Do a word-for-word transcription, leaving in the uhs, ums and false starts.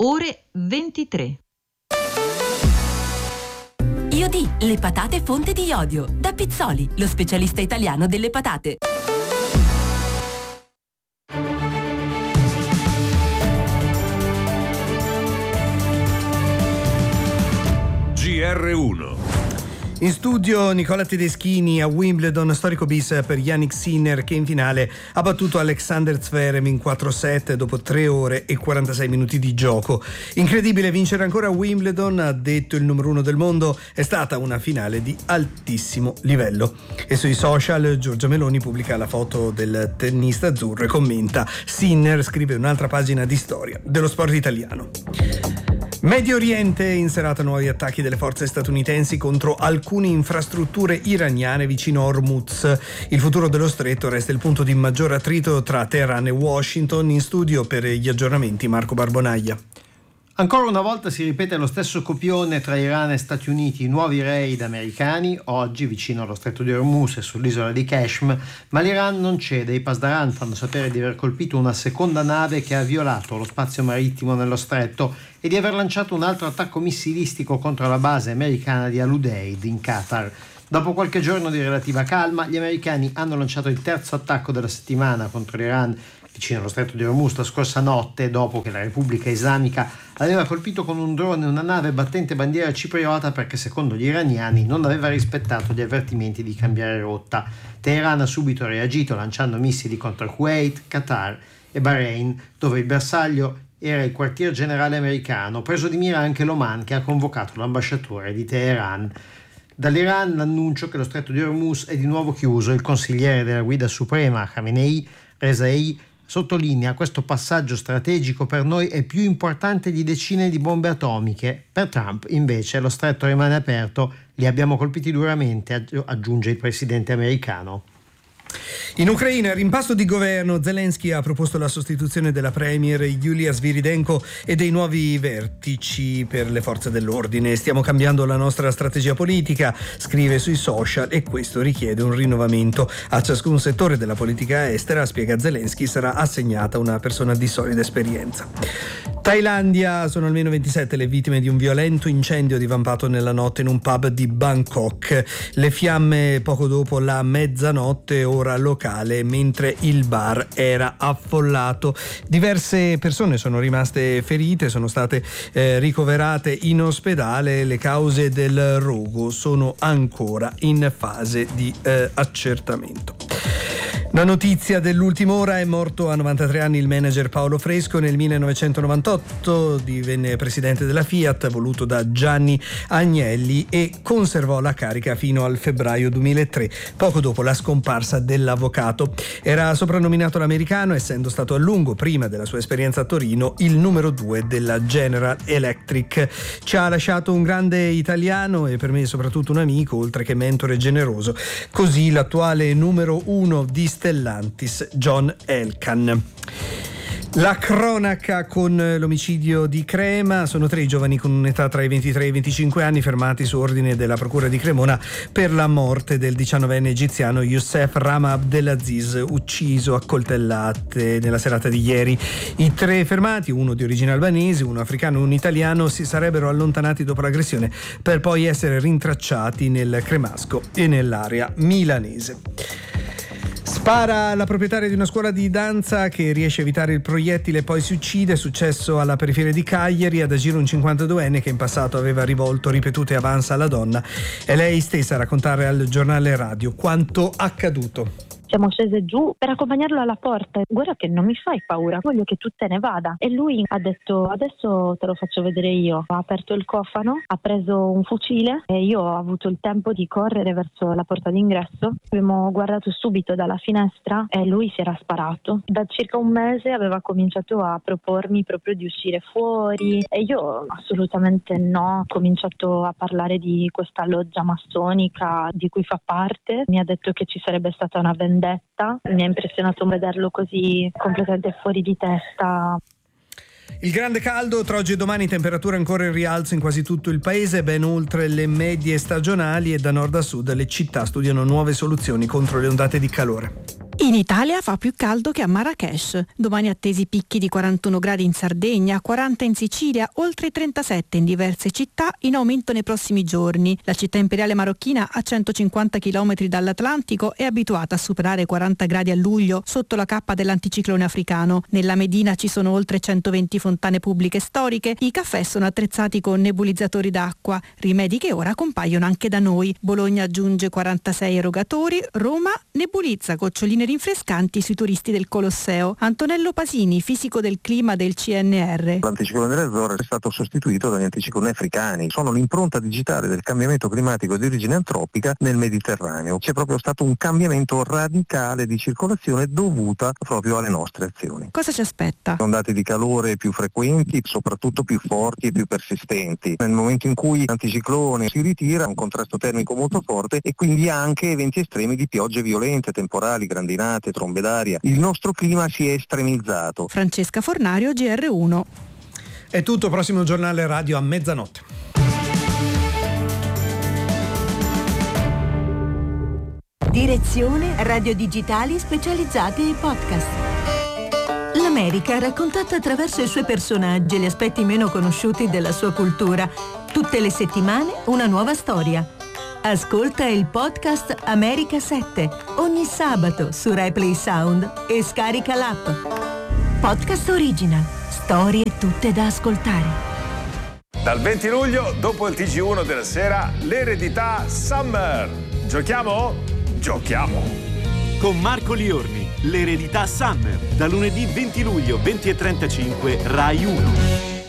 ore ventitré. Iodi, le patate fonte di iodio. Da Pizzoli, lo specialista italiano delle patate. G R uno. In studio Nicola Tedeschini a Wimbledon, storico bis per Jannik Sinner che in finale ha battuto Alexander Zverev in quattro set dopo tre ore e quarantasei minuti di gioco. Incredibile vincere ancora a Wimbledon, ha detto il numero uno del mondo, è stata una finale di altissimo livello. E sui social Giorgia Meloni pubblica la foto del tennista azzurro e commenta: Sinner scrive un'altra pagina di storia dello sport italiano. Medio Oriente, in serata nuovi attacchi delle forze statunitensi contro alcune infrastrutture iraniane vicino a Hormuz. Il futuro dello stretto resta il punto di maggior attrito tra Teheran e Washington. In studio per gli aggiornamenti Marco Barbonaglia. Ancora una volta si ripete lo stesso copione tra Iran e Stati Uniti, nuovi raid americani, oggi vicino allo stretto di Hormuz e sull'isola di Qashm, ma l'Iran non cede. I Pasdaran fanno sapere di aver colpito una seconda nave che ha violato lo spazio marittimo nello stretto e di aver lanciato un altro attacco missilistico contro la base americana di Al-Udeid in Qatar. Dopo qualche giorno di relativa calma, gli americani hanno lanciato il terzo attacco della settimana contro l'Iran vicino allo stretto di Hormuz la scorsa notte, dopo che la Repubblica Islamica aveva colpito con un drone una nave battente bandiera cipriota perché secondo gli iraniani non aveva rispettato gli avvertimenti di cambiare rotta. Teheran ha subito reagito lanciando missili contro Kuwait, Qatar e Bahrain, dove il bersaglio era il quartier generale americano, preso di mira anche l'Oman che ha convocato l'ambasciatore di Teheran. Dall'Iran l'annuncio che lo stretto di Hormuz è di nuovo chiuso. Il consigliere della guida suprema Khamenei, Rezai, sottolinea: questo passaggio strategico per noi è più importante di decine di bombe atomiche. Per Trump invece lo stretto rimane aperto, li abbiamo colpiti duramente, aggiunge il presidente americano. In Ucraina, rimpasto di governo, Zelensky ha proposto la sostituzione della premier Yulia Sviridenko e dei nuovi vertici per le forze dell'ordine. Stiamo cambiando la nostra strategia politica, scrive sui social, e questo richiede un rinnovamento. A ciascun settore della politica estera, spiega Zelensky, sarà assegnata una persona di solida esperienza. Thailandia, sono almeno ventisette le vittime di un violento incendio divampato nella notte in un pub di Bangkok. Le fiamme poco dopo la mezzanotte, ora locale, mentre il bar era affollato. Diverse persone sono rimaste ferite, sono state eh, ricoverate in ospedale. Le cause del rogo sono ancora in fase di eh, accertamento. Una notizia dell'ultima ora: è morto a novantatré anni il manager Paolo Fresco. Nel millenovecentonovantotto divenne presidente della Fiat, voluto da Gianni Agnelli, e conservò la carica fino al febbraio duemilatré, poco dopo la scomparsa dell'avvocato. Era soprannominato l'americano, essendo stato a lungo, prima della sua esperienza a Torino, il numero due della General Electric. Ci ha lasciato un grande italiano e per me soprattutto un amico, oltre che mentore generoso. Così l'attuale numero uno di Stellantis, John Elkann. La cronaca con l'omicidio di Crema: sono tre i giovani con un'età tra i ventitré e i venticinque anni fermati su ordine della procura di Cremona per la morte del diciannovenne egiziano Youssef Rama Abdelaziz, ucciso a coltellate nella serata di ieri. I tre fermati, uno di origine albanese, uno africano e un italiano, si sarebbero allontanati dopo l'aggressione per poi essere rintracciati nel cremasco e nell'area milanese. Spara la proprietaria di una scuola di danza che riesce a evitare il proiettile e poi si uccide. È successo alla periferia di Cagliari. Ad agire un cinquantaduenne che in passato aveva rivolto ripetute avance alla donna. È lei stessa a raccontare al giornale radio quanto accaduto. Siamo scese giù per accompagnarlo alla porta. Guarda che non mi fai paura, voglio che tu te ne vada. E lui ha detto: adesso te lo faccio vedere io. Ha aperto il cofano, ha preso un fucile e io ho avuto il tempo di correre verso la porta d'ingresso. Abbiamo guardato subito dalla finestra e lui si era sparato. Da circa un mese aveva cominciato a propormi proprio di uscire fuori e io assolutamente no. Ho cominciato a parlare di questa loggia massonica di cui fa parte. Mi ha detto che ci sarebbe stata una vendetta. Mi ha impressionato vederlo così completamente fuori di testa. Il grande caldo, tra oggi e domani temperature ancora in rialzo in quasi tutto il paese, ben oltre le medie stagionali, e da nord a sud le città studiano nuove soluzioni contro le ondate di calore. In Italia fa più caldo che a Marrakech. Domani attesi picchi di quarantuno gradi in Sardegna, quaranta in Sicilia, oltre trentasette in diverse città, in aumento nei prossimi giorni. La città imperiale marocchina, a centocinquanta chilometri dall'Atlantico, è abituata a superare quaranta gradi a luglio sotto la cappa dell'anticiclone africano. Nella Medina ci sono oltre centoventi fontane pubbliche storiche. I caffè sono attrezzati con nebulizzatori d'acqua, rimedi che ora compaiono anche da noi. Bologna aggiunge quarantasei erogatori, Roma nebulizza goccioline rinfrescanti sui turisti del Colosseo. Antonello Pasini, fisico del clima del C N R. L'anticiclone delle Azzorre è stato sostituito dagli anticicloni africani. Sono l'impronta digitale del cambiamento climatico di origine antropica nel Mediterraneo. C'è proprio stato un cambiamento radicale di circolazione dovuta proprio alle nostre azioni. Cosa ci aspetta? Ondate di calore più frequenti, soprattutto più forti e più persistenti. Nel momento in cui l'anticiclone si ritira, un contrasto termico molto forte e quindi anche eventi estremi di piogge violente, temporali, grandinate, trombe d'aria. Il nostro clima si è estremizzato. Francesca Fornario, G R uno. È tutto, prossimo giornale radio a mezzanotte. Direzione Radio Digitali specializzati ai podcast. L'America raccontata attraverso i suoi personaggi e gli aspetti meno conosciuti della sua cultura. Tutte le settimane una nuova storia. Ascolta il podcast America sette ogni sabato su RaiPlay Sound e scarica l'app. Podcast Original. Storie tutte da ascoltare. Dal venti luglio, dopo il T G uno della sera, l'eredità Summer. Giochiamo? Giochiamo! Con Marco Liorni, l'eredità Summer, da lunedì venti luglio, venti e trentacinque, Rai uno.